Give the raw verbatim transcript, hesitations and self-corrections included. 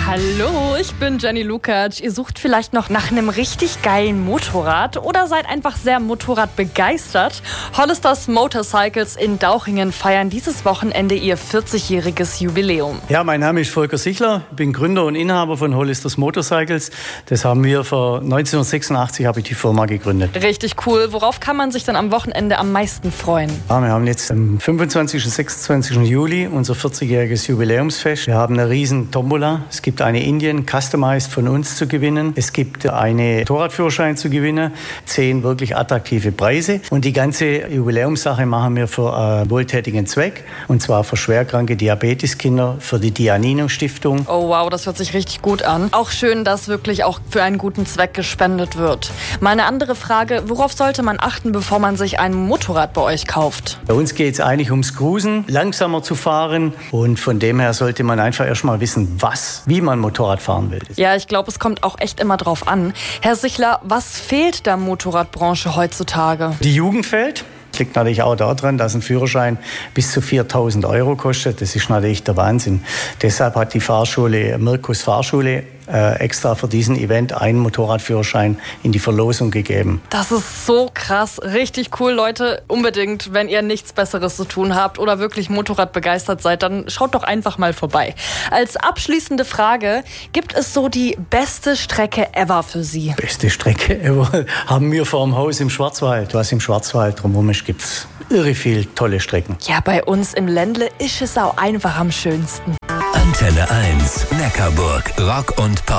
Hallo, ich bin Jenny Lukacs. Ihr sucht vielleicht noch nach einem richtig geilen Motorrad oder seid einfach sehr motorradbegeistert? Hollisters Motorcycles in Dauchingen feiern dieses Wochenende ihr vierzigjähriges Jubiläum. Ja, mein Name ist Volker Sichler, bin Gründer und Inhaber von Hollisters Motorcycles. Das haben wir vor neunzehnhundertsechsundachtzig habe ich die Firma gegründet. Richtig cool. Worauf kann man sich dann am Wochenende am meisten freuen? Ja, wir haben jetzt am fünfundzwanzigsten und sechsundzwanzigsten Juli unser vierzigjähriges Jubiläumsfest. Wir haben eine riesen Tombola. Es gibt eine Indien Customized von uns zu gewinnen. Es gibt einen Motorradführerschein zu gewinnen. Zehn wirklich attraktive Preise. Und die ganze Jubiläumssache machen wir für einen wohltätigen Zweck. Und zwar für schwerkranke Diabeteskinder, für die Dianino-Stiftung. Oh wow, das hört sich richtig gut an. Auch schön, dass wirklich auch für einen guten Zweck gespendet wird. Mal eine andere Frage, worauf sollte man achten, bevor man sich ein Motorrad bei euch kauft? Bei uns geht es eigentlich ums Cruisen, langsamer zu fahren. Und von dem her sollte man einfach erstmal wissen, was, wie man Motorrad fahren will. Ja, ich glaube, es kommt auch echt immer drauf an. Herr Sichler, was fehlt der Motorradbranche heutzutage? Die Jugend fehlt. Das liegt natürlich auch daran, dass ein Führerschein bis zu viertausend Euro kostet. Das ist natürlich der Wahnsinn. Deshalb hat die Fahrschule, Mirkus Fahrschule, äh, extra für diesen Event einen Motorradführerschein in die Verlosung gegeben. Das ist so krass. Richtig cool, Leute. Unbedingt, wenn ihr nichts Besseres zu tun habt oder wirklich Motorrad begeistert seid, dann schaut doch einfach mal vorbei. Als abschließende Frage, gibt es so die beste Strecke ever für Sie? Beste Strecke ever haben wir vor dem Haus im Schwarzwald. Was im Schwarzwald drumherum ist, gibt es irre viel tolle Strecken. Ja, bei uns im Ländle ist es auch einfach am schönsten. Antenne eins, Neckarburg, Rock und Pop.